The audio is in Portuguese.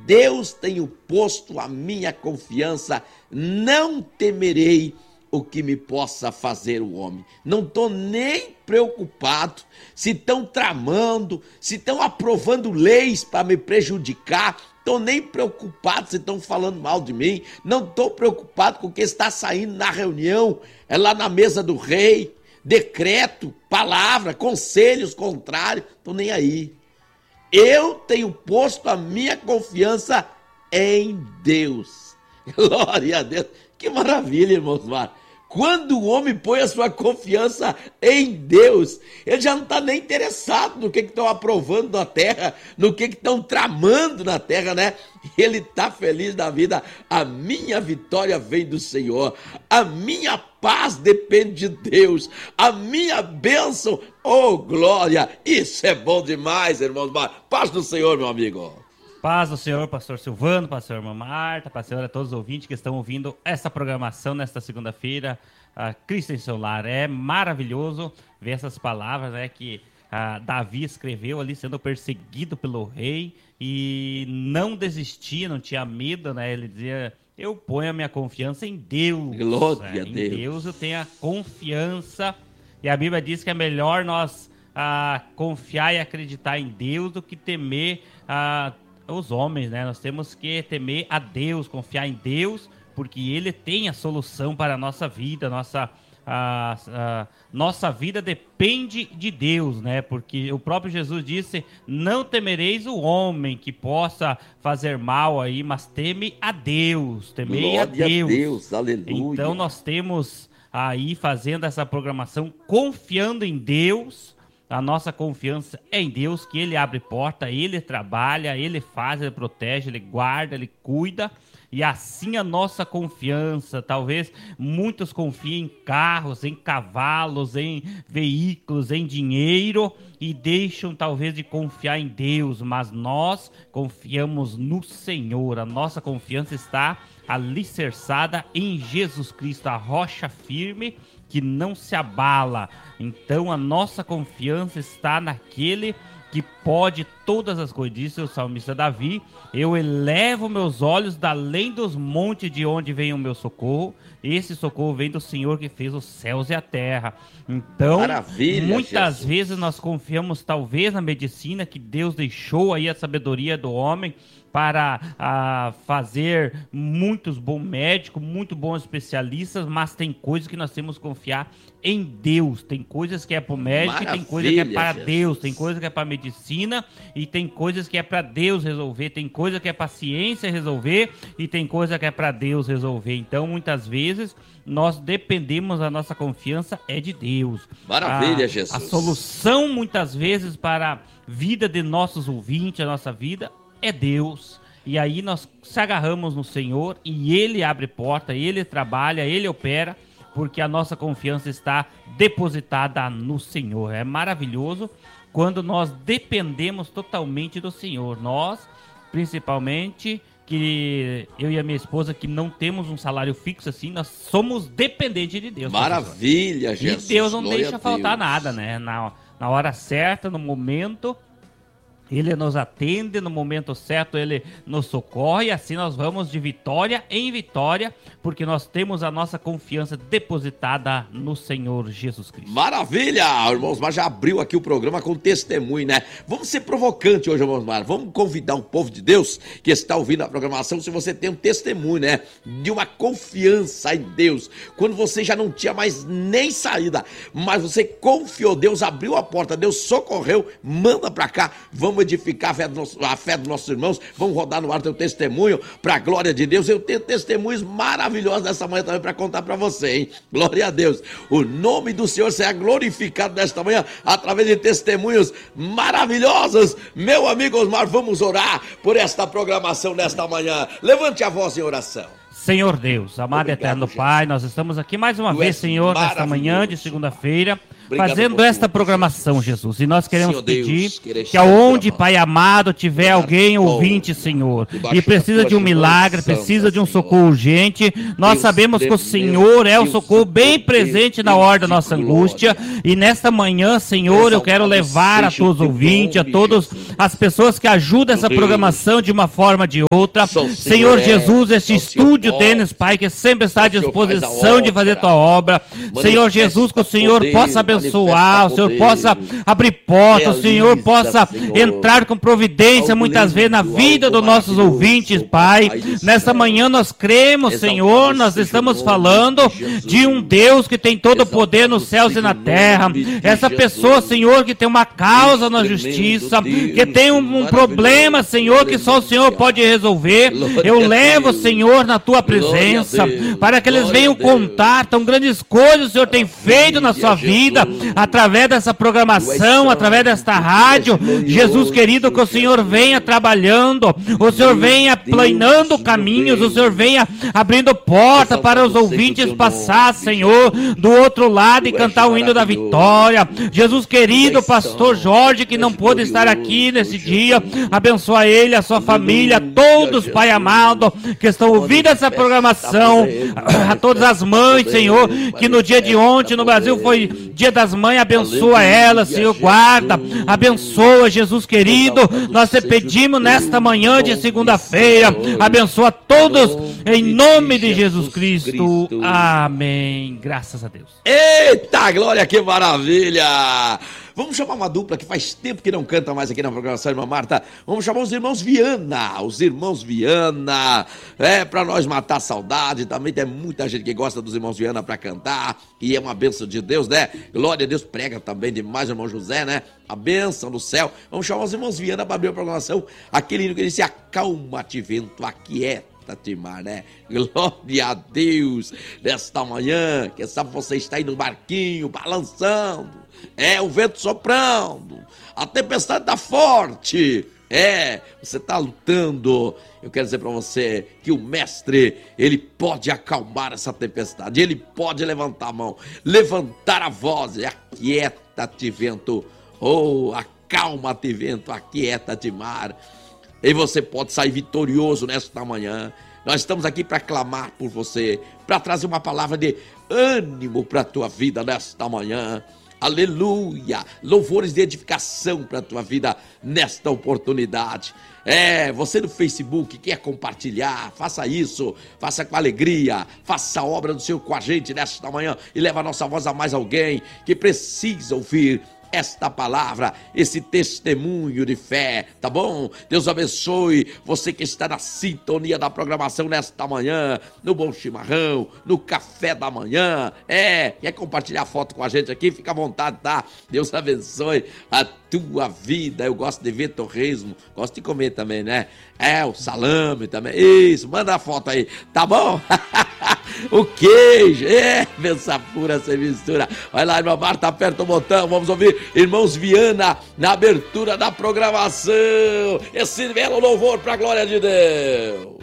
Deus tenho posto a minha confiança, não temerei o que me possa fazer o homem. Não estou nem preocupado se estão tramando, se estão aprovando leis para me prejudicar. Estou nem preocupado se estão falando mal de mim. Não estou preocupado com o que está saindo na reunião, lá na mesa do rei. Decreto, palavra, conselhos contrários. Estou nem aí. Eu tenho posto a minha confiança em Deus. Glória a Deus. Que maravilha, irmãos. Quando o homem põe a sua confiança em Deus, ele já não está nem interessado no que estão aprovando na terra, no que estão tramando na terra, né? Ele está feliz da vida. A minha vitória vem do Senhor, a minha paz depende de Deus, a minha bênção, oh glória, isso é bom demais, irmãos. Paz do Senhor, meu amigo. Paz do Senhor, pastor Silvano, pastor irmã Marta, pastor a todos os ouvintes que estão ouvindo essa programação nesta segunda-feira, Cristo em seu lar. É maravilhoso ver essas palavras, né, que Davi escreveu ali, sendo perseguido pelo rei, e não desistia, não tinha medo, né? Ele dizia: eu ponho a minha confiança em Deus. Glória a Deus. Em Deus eu tenho a confiança, e a Bíblia diz que é melhor nós confiar e acreditar em Deus do que temer os homens, né? Nós temos que temer a Deus, confiar em Deus, porque Ele tem a solução para a nossa vida. Nossa vida depende de Deus, né? Porque o próprio Jesus disse: não temereis o homem que possa fazer mal aí, mas teme a Deus, temei a Deus. Aleluia. Então nós temos aí, fazendo essa programação, confiando em Deus. A nossa confiança é em Deus, que Ele abre porta, Ele trabalha, Ele faz, Ele protege, Ele guarda, Ele cuida. E assim a nossa confiança, talvez muitos confiem em carros, em cavalos, em veículos, em dinheiro, e deixam talvez de confiar em Deus, mas nós confiamos no Senhor. A nossa confiança está alicerçada em Jesus Cristo, a rocha firme que não se abala. Então a nossa confiança está naquele que pode todas as coisas. Disse o salmista Davi: eu elevo meus olhos da além dos montes, de onde vem o meu socorro. Esse socorro vem do Senhor que fez os céus e a terra. Então, maravilha, muitas vezes nós confiamos talvez na medicina, que Deus deixou aí a sabedoria do homem para fazer muitos bons médicos, muito bons especialistas, mas tem coisas que nós temos que confiar em Deus. Tem coisas que é para o médico, tem coisas que é para Deus, tem coisas que é para medicina, e tem coisas que é para Deus resolver, tem coisa que é para a ciência resolver, e tem coisa que é para Deus resolver. Então, muitas vezes, nós dependemos, a nossa confiança é de Deus. Maravilha, Jesus. A solução, muitas vezes, para a vida de nossos ouvintes, a nossa vida, é Deus. E aí nós se agarramos no Senhor, e Ele abre porta, Ele trabalha, Ele opera, porque a nossa confiança está depositada no Senhor. É maravilhoso quando nós dependemos totalmente do Senhor. Nós, principalmente, que eu e a minha esposa, que não temos um salário fixo assim, nós somos dependentes de Deus. Maravilha, Jesus. E Deus não deixa faltar nada, né? Na hora certa, no momento, Ele nos atende, no momento certo Ele nos socorre, e assim nós vamos de vitória em vitória, porque nós temos a nossa confiança depositada no Senhor Jesus Cristo. Maravilha, irmãos, mas já abriu aqui o programa com testemunho, né? Vamos ser provocante hoje, irmãos, vamos convidar o povo de Deus que está ouvindo a programação, se você tem um testemunho, né? De uma confiança em Deus, quando você já não tinha mais nem saída, mas você confiou, Deus abriu a porta, Deus socorreu, manda pra cá, vamos edificar a fé dos nossos irmãos, vamos rodar no ar teu testemunho, para a glória de Deus. Eu tenho testemunhos maravilhosos nessa manhã também para contar para você, hein? Glória a Deus. O nome do Senhor será glorificado nesta manhã, através de testemunhos maravilhosos. Meu amigo Osmar, vamos orar por esta programação nesta manhã. Levante a voz em oração. Senhor Deus, amado e eterno Pai, nós estamos aqui mais uma vez, Senhor, nesta manhã de segunda-feira, fazendo esta programação, Jesus. E nós queremos pedir que aonde, Pai amado, tiver alguém ouvinte, Senhor, e precisa de um milagre, precisa de um socorro urgente, nós sabemos que o Senhor é o socorro bem presente na hora da nossa angústia. E nesta manhã, Senhor, eu quero levar a todos os ouvintes, a todas as pessoas que ajudam essa programação de uma forma ou de outra. Senhor Jesus, este estúdio deles, Pai, que sempre está à disposição de fazer tua obra. Senhor Jesus, que o Senhor possa abençoar, o Senhor possa abrir portas, o Senhor possa entrar com providência muitas vezes na vida dos nossos ouvintes, Pai. Nesta manhã nós cremos, Senhor, nós estamos falando de um Deus que tem todo o poder nos céus e na terra. Essa pessoa, Senhor, que tem uma causa na justiça, que tem um problema, Senhor, que só o Senhor pode resolver. Eu levo, Senhor, na tua presença, para que eles venham contar tão grandes coisas o Senhor tem feito na sua vida, através dessa programação, através desta rádio. Jesus querido, que o Senhor venha trabalhando, o Senhor venha planando caminhos, o Senhor venha abrindo porta para os ouvintes passar, Senhor, do outro lado e cantar o hino da vitória. Jesus querido, pastor Jorge, que não pôde estar aqui nesse dia, abençoa ele, a sua família, todos, Pai amado, que estão ouvindo essa programação, a todas as mães, Senhor, que no dia de ontem no Brasil foi Dia das Mães, abençoa elas, Senhor, guarda, abençoa, Jesus querido. Nós te pedimos nesta manhã de segunda-feira, abençoa todos em nome de Jesus Cristo. Amém. Graças a Deus. Eita, glória, que maravilha! Vamos chamar uma dupla que faz tempo que não canta mais aqui na programação, irmã Marta. Vamos chamar os irmãos Viana. Os irmãos Viana. Para nós matar a saudade. Também tem muita gente que gosta dos irmãos Viana para cantar. E é uma bênção de Deus, né? Glória a Deus, prega também demais o irmão José, né? A bênção do céu. Vamos chamar os irmãos Viana para abrir a programação. Aquele hino que disse: acalma-te, vento, aquieta-te, mar, né? Glória a Deus. Nesta manhã, quem sabe você está aí no barquinho, balançando. O vento soprando, a tempestade está forte, você está lutando. Eu quero dizer para você que o mestre, ele pode acalmar essa tempestade, ele pode levantar a mão, levantar a voz, e aquieta-te, vento, acalma-te, vento, aquieta-te, mar, e você pode sair vitorioso nesta manhã. Nós estamos aqui para clamar por você, para trazer uma palavra de ânimo para a tua vida nesta manhã. Aleluia, louvores de edificação para a tua vida nesta oportunidade. Você no Facebook quer compartilhar, faça isso, faça com alegria, faça a obra do Senhor com a gente nesta manhã e leva a nossa voz a mais alguém que precisa ouvir esta palavra, esse testemunho de fé, tá bom? Deus abençoe você que está na sintonia da programação nesta manhã, no Bom Chimarrão, no Café da Manhã, quer compartilhar foto com a gente aqui? Fica à vontade, tá? Deus abençoe a tua vida. Eu gosto de ver torresmo, gosto de comer também, né? O salame também, isso, manda a foto aí, tá bom? O queijo, benção pura sem mistura. Vai lá, irmã Marta, aperta o botão, vamos ouvir irmãos Viana na abertura da programação. Esse belo louvor para a glória de Deus.